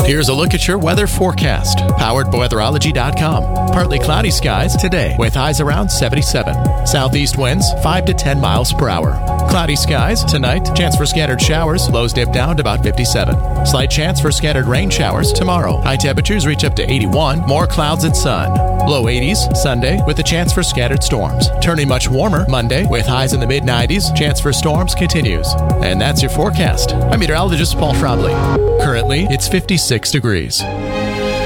Here's a look at your weather forecast, powered by weatherology.com. Partly cloudy skies today with highs around 77. Southeast winds 5 to 10 miles per hour. Cloudy skies tonight, chance for scattered showers, lows dip down to about 57. Slight chance for scattered rain showers tomorrow. High temperatures reach up to 81, more clouds and sun. Low 80s Sunday with a chance for scattered storms. Turning much warmer Monday with highs in the mid-90s, chance for storms continues. And that's your forecast. I'm meteorologist Paul Frobley. Currently, it's 56 degrees.